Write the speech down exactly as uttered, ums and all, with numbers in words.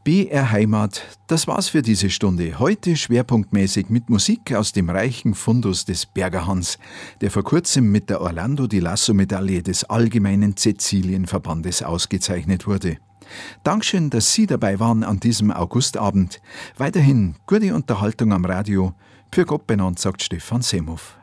B R Heimat, das war's für diese Stunde. Heute schwerpunktmäßig mit Musik aus dem reichen Fundus des Bergerhans, der vor kurzem mit der Orlando di Lasso-Medaille des Allgemeinen Cäcilienverbandes ausgezeichnet wurde. Dankeschön, dass Sie dabei waren an diesem Augustabend. Weiterhin gute Unterhaltung am Radio. Für Gott benannt, sagt Stefan Semhoff.